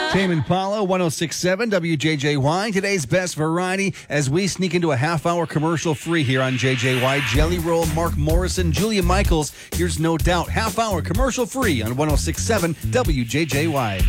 Tame Impala, 106.7 WJJY. Today's best variety as we sneak into a half-hour commercial free here on JJY. Jelly Roll, Mark Morrison, Julia Michaels. Here's No Doubt. Half-hour commercial free on 106.7 WJJY.